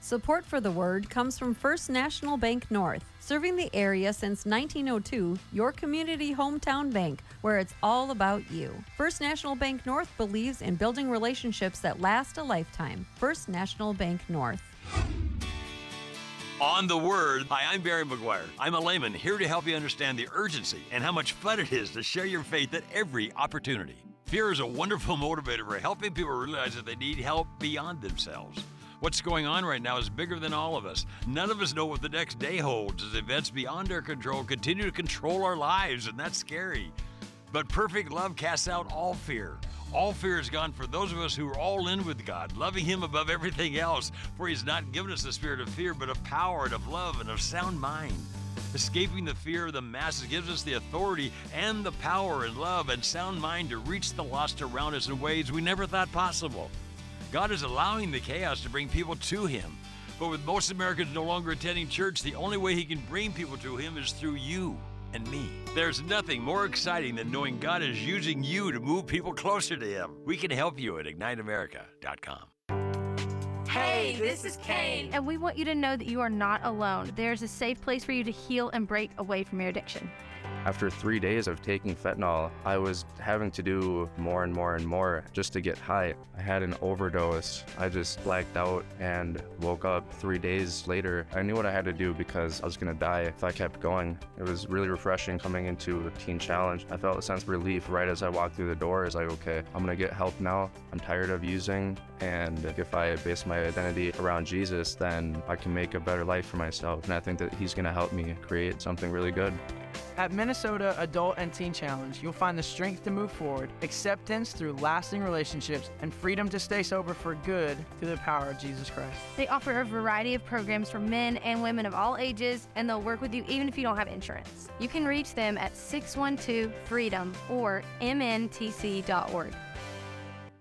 Support for the Word comes from First National Bank North, serving the area since 1902, your community hometown bank, where it's all about you. First National Bank North believes in building relationships that last a lifetime. First National Bank North. On the Word. Hi, I'm Barry McGuire. I'm a layman here to help you understand the urgency and how much fun it is to share your faith at every opportunity. Fear is a wonderful motivator for helping people realize that they need help beyond themselves. What's going on right now is bigger than all of us. None of us know what the next day holds as events beyond our control continue to control our lives, and that's scary. But perfect love casts out all fear. All fear is gone for those of us who are all in with God, loving Him above everything else, for He's not given us the spirit of fear, but of power and of love and of sound mind. Escaping the fear of the masses gives us the authority and the power and love and sound mind to reach the lost around us in ways we never thought possible. God is allowing the chaos to bring people to Him. But with most Americans no longer attending church, the only way He can bring people to Him is through you and me. There's nothing more exciting than knowing God is using you to move people closer to Him. We can help you at IgniteAmerica.com. Hey, this is Kane. And we want you to know that you are not alone. There's a safe place for you to heal and break away from your addiction. After 3 days of taking fentanyl, I was having to do more and more and more just to get high. I had an overdose. I just blacked out and woke up 3 days later. I knew what I had to do because I was going to die if I kept going. It was really refreshing coming into the Teen Challenge. I felt a sense of relief right as I walked through the door. It's like, okay, I'm going to get help now. I'm tired of using, and if I base my identity around Jesus, then I can make a better life for myself. And I think that He's going to help me create something really good. At Minnesota Adult and Teen Challenge, you'll find the strength to move forward, acceptance through lasting relationships, and freedom to stay sober for good through the power of Jesus Christ. They offer a variety of programs for men and women of all ages, and they'll work with you even if you don't have insurance. You can reach them at 612-FREEDOM or mntc.org.